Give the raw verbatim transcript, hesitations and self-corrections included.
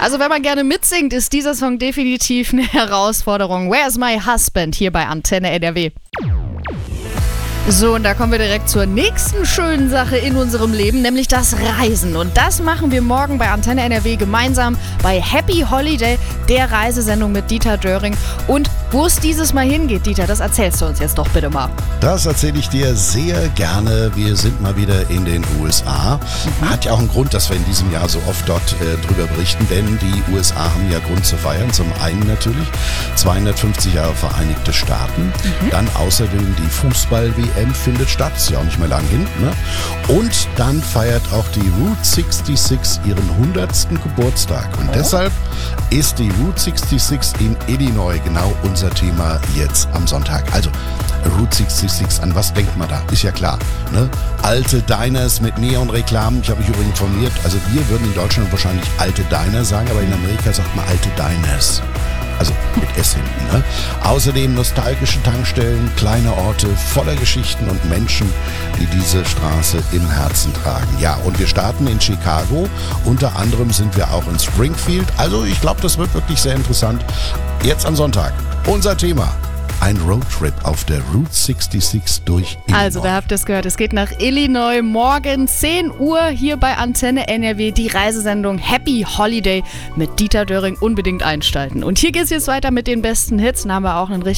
Also wenn man gerne mitsingt, ist dieser Song definitiv eine Herausforderung. Where's My Husband hier bei Antenne N R W. So, und da kommen wir direkt zur nächsten schönen Sache in unserem Leben, nämlich das Reisen. Und das machen wir morgen bei Antenne N R W gemeinsam bei Happy Holiday, der Reisesendung mit Dieter Döring. Und wo es dieses Mal hingeht, Dieter, das erzählst du uns jetzt doch bitte mal. Das erzähle ich dir sehr gerne. Wir sind mal wieder in den U S A. Mhm. Hat ja auch einen Grund, dass wir in diesem Jahr so oft dort äh, drüber berichten, denn die U S A haben ja Grund zu feiern. Zum einen natürlich zweihundertfünfzig Jahre Vereinigte Staaten, mhm. dann außerdem die Fußball-W M findet statt, ist ja auch nicht mehr lang hin, ne? Und dann feiert auch die Route sechsundsechzig ihren hundertsten Geburtstag. Und oh. deshalb ist die Route sechsundsechzig in Illinois genau unser Thema jetzt am Sonntag. Also Route sechsundsechzig, an was denkt man da? Ist ja klar, ne? Alte Diners mit Neonreklamen. Ich habe mich übrigens informiert, also wir würden in Deutschland wahrscheinlich alte Diner sagen, aber in Amerika sagt man alte Diners. Also mit S hinten. Ne? Außerdem nostalgische Tankstellen, kleine Orte voller Geschichten und Menschen, die diese Straße im Herzen tragen. Ja, und wir starten in Chicago. Unter anderem sind wir auch in Springfield. Also ich glaube, das wird wirklich sehr interessant. Jetzt am Sonntag. Unser Thema. Ein Roadtrip auf der Route sechsundsechzig durch Illinois. Also, da habt ihr es gehört, es geht nach Illinois. Morgen zehn Uhr hier bei Antenne N R W, die Reisesendung Happy Holiday mit Dieter Döring. Unbedingt einschalten. Und hier geht es jetzt weiter mit den besten Hits. Dann haben wir auch einen richtig